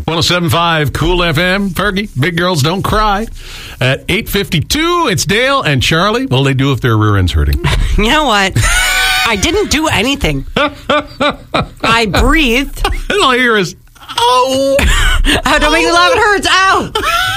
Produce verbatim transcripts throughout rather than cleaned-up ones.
one oh seven point five Cool F M. Fergie, Big Girls Don't Cry. At eight fifty-two, it's Dale and Charlie. What will they do if their rear end's hurting? You know what? I didn't do anything. I breathed. And all I hear is, oh. Oh, don't make me laugh. It hurts. Ow.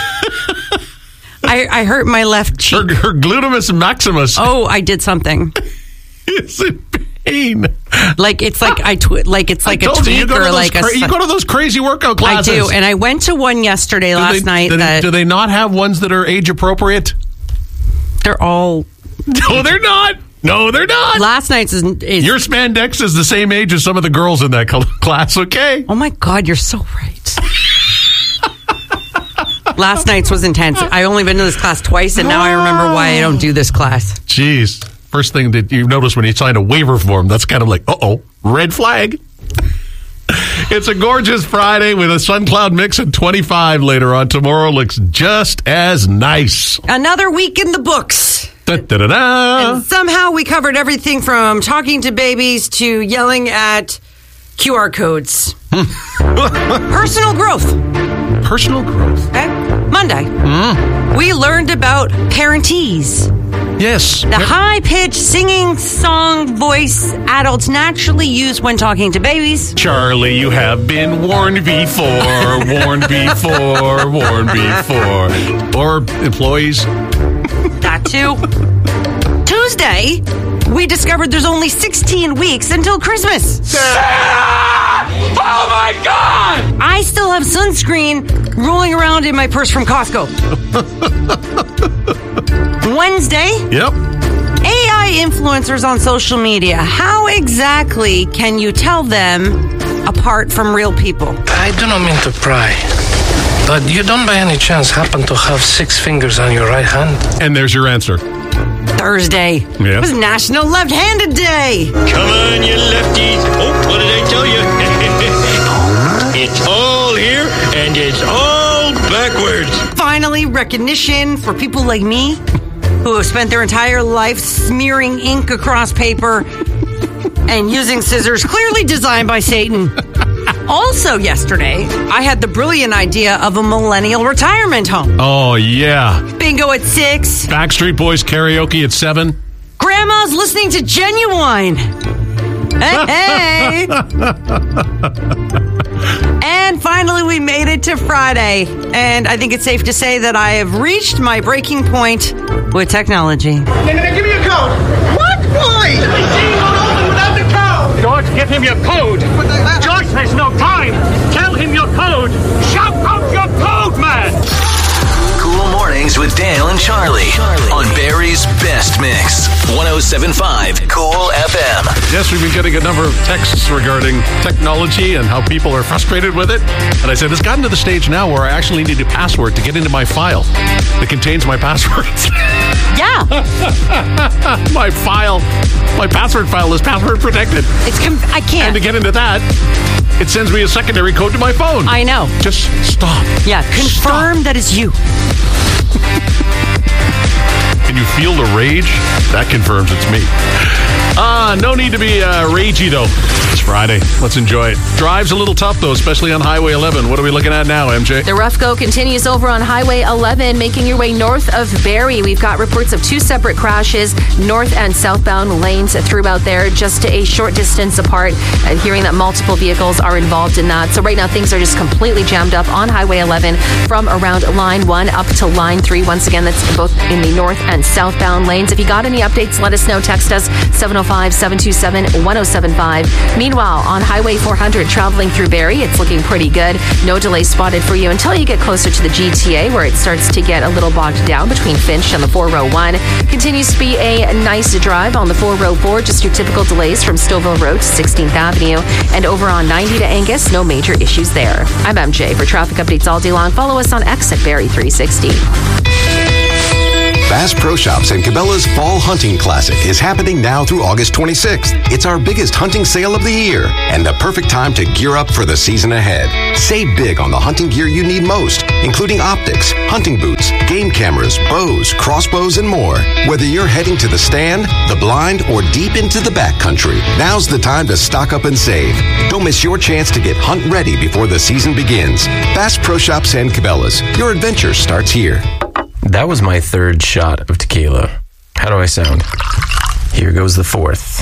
I, I hurt my left cheek. Her, her glutamus maximus. Oh, I did something. It's in pain. Like it's like I twi- like it's like I a told you, you tweak go to or those like cra- a. you go to those crazy workout classes. I do, and I went to one yesterday do last they, night. Do, that do they not have ones that are age appropriate? They're all. No, they're not. No, they're not. Last night's is, is your spandex is the same age as some of the girls in that class. Okay. Oh my God, you're so right. Last night's was intense. I only been to this class twice, and now I remember why I don't do this class. Jeez. First thing that you notice when you sign a waiver form, that's kind of like, uh-oh, red flag. It's a gorgeous Friday with a sun cloud mix at twenty-five later on. Tomorrow looks just as nice. Another week in the books. Da, da, da, da. And somehow we covered everything from talking to babies to yelling at Q R codes. Personal growth. Personal growth. Okay. Monday, Mm. we learned about parentese. Yes. The high-pitched singing song voice adults naturally use when talking to babies. Charlie, you have been warned before, warned before, warned before. Or employees. That too. Tuesday, we discovered there's only sixteen weeks until Christmas. Oh my God! I still have sunscreen rolling around in my purse from Costco. Wednesday, Yep. A I influencers on social media. How exactly can you tell them apart from real people? I do not mean to pry, but you don't by any chance happen to have six fingers on your right hand? And there's your answer. Thursday. Yep. It was National Left-Handed Day. Come on, you lefties. Oh, what did I tell you? It's all here, and it's all backwards. Finally, recognition for people like me who have spent their entire life smearing ink across paper and using scissors clearly designed by Satan. Also yesterday, I had the brilliant idea of a millennial retirement home. Oh, yeah. Bingo at six. Backstreet Boys karaoke at seven. Grandma's listening to Genuine. Hey, hey. And finally, we made it to Friday. And I think it's safe to say that I have reached my breaking point with technology. No, no, no, give me your code. What? Why? The machine won't open without the code. George, give him your code. George, there's no time. Tell him your code. Shout out your code, man. Cool Mornings with Dale and Charlie, Charlie. on Barrie's Best Mix. one oh seven point five Cool F M. Yes, we've been getting a number of texts regarding technology and how people are frustrated with it. And I said, it's gotten to the stage now where I actually need a password to get into my file that contains my passwords. Yeah. My file, my password file is password protected. It's com- I And can't. to get into that, it sends me a secondary code to my phone. I know. Just stop. Yeah, confirm Stop. that it's you. Can you feel the rage? That confirms it's me. Ah, uh, no need to be uh, ragey, though. It's Friday. Let's enjoy it. Drive's a little tough, though, especially on Highway eleven. What are we looking at now, M J? The rough go continues over on Highway eleven, making your way north of Barrie. We've got reports of two separate crashes, north and southbound lanes throughout there, just a short distance apart, and hearing that multiple vehicles are involved in that. So right now, things are just completely jammed up on Highway eleven from around line one up to line three. Once again, that's both in the north and southbound lanes. If you got any updates, let us know. Text us seven oh five, seven two seven, one oh seven five. Meanwhile, on Highway four hundred traveling through Barrie, it's looking pretty good. No delays spotted for you until you get closer to the G T A, where it starts to get a little bogged down between Finch and the four oh one. Continues to be a nice drive on the four oh four, just your typical delays from Stouffville Road to sixteenth Avenue. And over on ninety to Angus, no major issues there. I'm M J for traffic updates all day long. Follow us on X at Barrie three sixty. Bass Pro Shops and Cabela's Fall Hunting Classic is happening now through August twenty-sixth. It's our biggest hunting sale of the year and the perfect time to gear up for the season ahead. Save big on the hunting gear you need most, including optics, hunting boots, game cameras, bows, crossbows, and more. Whether you're heading to the stand, the blind, or deep into the backcountry, now's the time to stock up and save. Don't miss your chance to get hunt ready before the season begins. Bass Pro Shops and Cabela's. Your adventure starts here. That was my third shot of tequila. How do I sound? Here goes the fourth.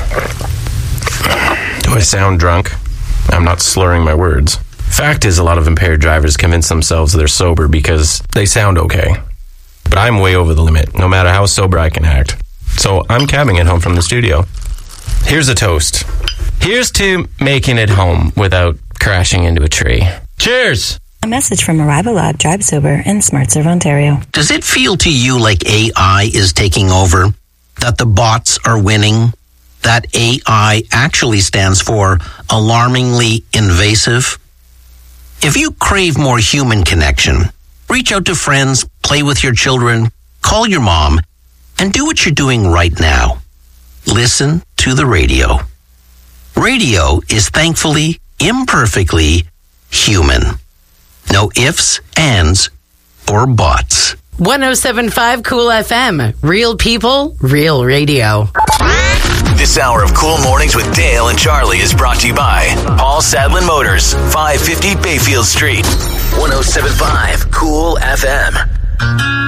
Do I sound drunk? I'm not slurring my words. Fact is, a lot of impaired drivers convince themselves they're sober because they sound okay. But I'm way over the limit, no matter how sober I can act. So I'm cabbing it home from the studio. Here's a toast. Here's to making it home without crashing into a tree. Cheers! A message from Arrival Lab, Drive Sober, and SmartServe Ontario. Does it feel to you like A I is taking over? That the bots are winning? That A I actually stands for alarmingly invasive? If you crave more human connection, reach out to friends, play with your children, call your mom, and do what you're doing right now. Listen to the radio. Radio is thankfully, imperfectly human. No ifs, ands, or buts. one oh seven point five Cool F M. Real people, real radio. This hour of Cool Mornings with Dale and Charlie is brought to you by Paul Sadlin Motors, five fifty Bayfield Street. one oh seven point five Cool F M.